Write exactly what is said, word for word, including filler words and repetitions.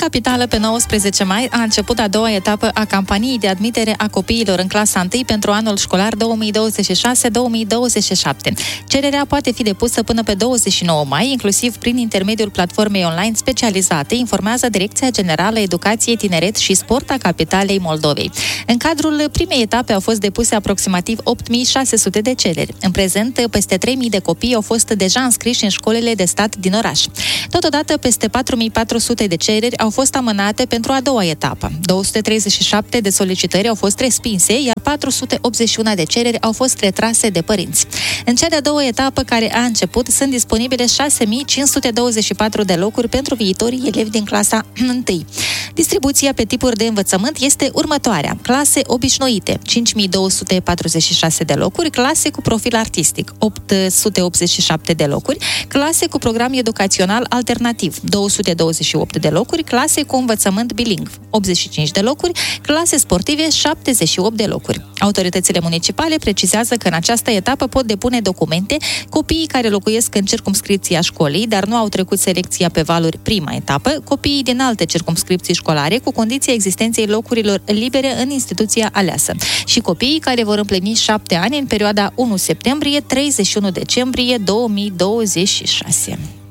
capitală, pe nouăsprezece mai, a început a doua etapă a campaniei de admitere a copiilor în clasa întâi pentru anul școlar două mii douăzeci și șase două mii douăzeci și șapte. Cererea poate fi depusă până pe douăzeci și nouă mai, inclusiv prin intermediul platformei online specializate, informează Direcția Generală Educație, Tineret și Sport a Capitalei Moldovei. În cadrul primei etape au fost depuse aproximativ opt mii șase sute de cereri. În prezent, peste trei mii de copii au fost deja înscriși în școlile de stat din oraș. Totodată, peste patru mii patru sute de cereri au fost amânate pentru a doua etapă. două sute treizeci și șapte de solicitări au fost respinse, iar patru sute optzeci și unu de cereri au fost retrase de părinți. În cea de-a doua etapă, care a început, sunt disponibile șase mii cinci sute douăzeci și patru de locuri pentru viitorii elevi din clasa întâi. Distribuția pe tipuri de învățământ este următoarea: clase obișnuite, cinci mii două sute patruzeci și șase de locuri, clase cu profil artistic, opt sute optzeci și șapte de locuri, clase cu program educațional alternativ, două sute douăzeci și opt de locuri, clase cu învățământ bilingv, optzeci și cinci de locuri, clase sportive, șaptezeci și opt de locuri. Autoritățile municipale precizează că în această etapă pot depune documente copiii care locuiesc în circumscripția școlii, dar nu au trecut selecția pe valuri prima etapă, copiii din alte circumscripții școlare cu condiția existenței locurilor libere în instituția aleasă și copiii care vor împlini șapte ani în perioada unu septembrie - treizeci și unu decembrie două mii douăzeci și șase.